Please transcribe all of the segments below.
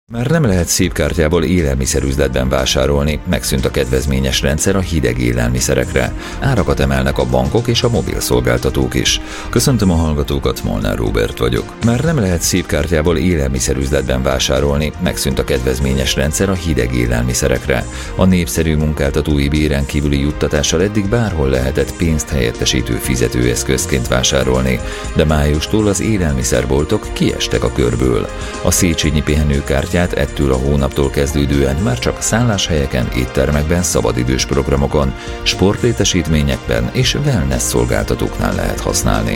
Már nem lehet szívkártyából élelmiszerüzletben vásárolni, megszűnt a kedvezményes rendszer a hideg élelmiszerekre. Árakat emelnek a bankok és a mobilszolgáltatók is. Köszöntöm a hallgatókat, Molnár Róbert vagyok. Már nem lehet szívkártyából élelmiszerüzletben vásárolni, megszűnt a kedvezményes rendszer a hideg élelmiszerekre. A népszerű munkáltatói béren kívüli juttatással eddig bárhol lehetett pénzt helyettesítő fizetőeszközként vásárolni, de májustól az élelmiszerboltok kiestek a körből. A Széchenyi pihenőkártyát ettől a hónaptól kezdődően már csak szálláshelyeken, éttermekben, szabadidős programokon, sportlétesítményekben és wellness szolgáltatóknál lehet használni.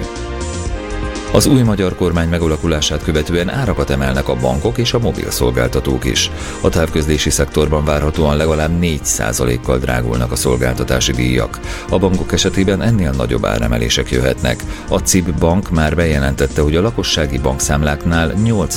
Az új magyar kormány megalakulását követően árakat emelnek a bankok és a mobilszolgáltatók is. A távközlési szektorban várhatóan legalább 4%-kal drágulnak a szolgáltatási díjak. A bankok esetében ennél nagyobb áremelések jöhetnek. A CIB bank már bejelentette, hogy a lakossági bankszámláknál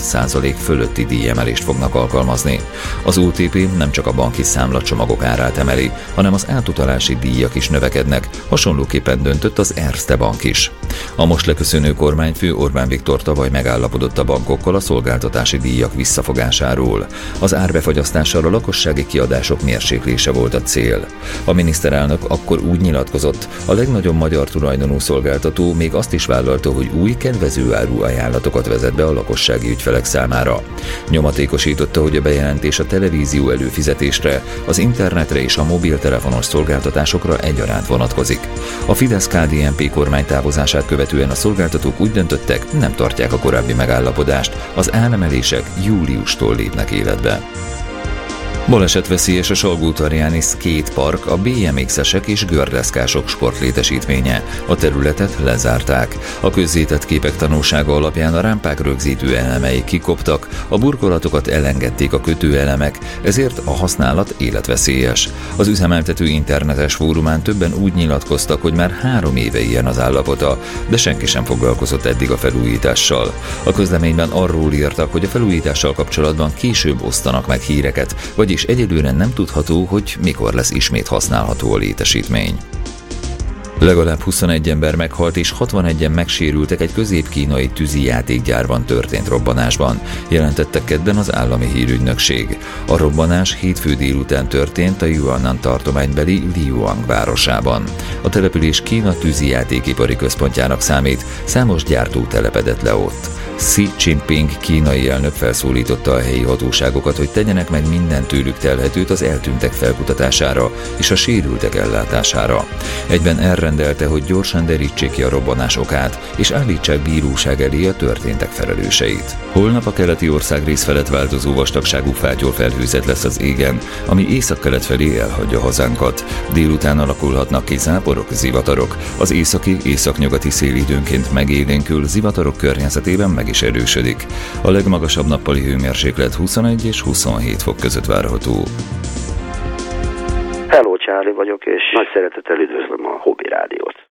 8% fölötti díjemelést fognak alkalmazni. Az OTP nem csak a banki számlacsomagok árát emeli, hanem az átutalási díjak is növekednek. Hasonlóképpen döntött az Erste Bank is. A most leköszönő kormányfő Orbán Viktor tavaly megállapodott a bankokkal a szolgáltatási díjak visszafogásáról. Az árbefagyasztással a lakossági kiadások mérséklése volt a cél. A miniszterelnök akkor úgy nyilatkozott, a legnagyobb magyar tulajdonú szolgáltató még azt is vállalta, hogy új kedvező áru ajánlatokat vezet be a lakossági ügyfelek számára. Nyomatékosította, hogy a bejelentés a televízió előfizetésre, az internetre és a mobiltelefonos szolgáltatásokra egyaránt vonatkozik. A Fidesz-KDNP kormány távozását követően a szolgáltatók úgy döntöttek, nem tartják a korábbi megállapodást, az áremelések júliustól lépnek életbe. Balesetveszélyes a Salgótarjáni skatepark, a BMX-esek és gördeszkások sportlétesítménye. A területet lezárták. A közzétett képek tanúsága alapján a rámpák rögzítő elemei kikoptak, a burkolatokat elengedték a kötőelemek, ezért a használat életveszélyes. Az üzemeltető internetes fórumán többen úgy nyilatkoztak, hogy már 3 éve ilyen az állapota, de senki sem foglalkozott eddig a felújítással. A közleményben arról írtak, hogy a felújítással kapcsolatban később osztanak meg híreket, vagyis egyelőre nem tudható, hogy mikor lesz ismét használható a létesítmény. Legalább 21 ember meghalt és 61-en megsérültek egy közép-kínai tűzijátékgyárban történt robbanásban, jelentettek kedden az állami hírügynökség. A robbanás hétfő délután történt a Yunnan tartománybeli Liuang városában. A település Kína tűzijátékipari központjának számít, számos gyártó telepedett le ott. Xi Jinping kínai elnök felszólította a helyi hatóságokat, hogy tegyenek meg minden tőlük telhetőt az eltűntek felkutatására és a sérültek ellátására. Egyben elrendelte, hogy gyorsan derítsék ki a robbanás okát, és állítsák bíróság elé a történtek felelőseit. Holnap a keleti országrész felett változó vastagságú fátyolfelhőzet lesz az égen, ami északkelet felé elhagyja hazánkat. Délután alakulhatnak ki záporok, zivatarok. Az északi, északnyugati szél időnként megélénkül, zivatarok környezetében meg is erősödik. A legmagasabb nappali hőmérséklet 21 és 27 fok között várható. Hello, Charlie vagyok, és nagy szeretettel üdvözlöm a Hobby Rádiót.